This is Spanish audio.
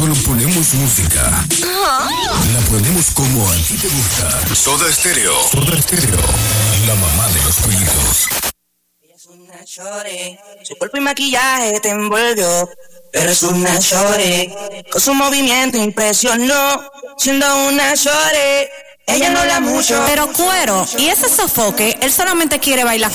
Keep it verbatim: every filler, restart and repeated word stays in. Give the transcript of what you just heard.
solo ponemos música. La ponemos como a ti te gusta. Soda Estéreo. Soda Estéreo. La mamá de los pollitos. Ella es una chore. Su cuerpo y maquillaje te envolvió. Pero es una chore. Con su movimiento impresionó. Siendo una chore. Ella no la mucho. Pero cuero, y ese sofoque, él solamente quiere bailar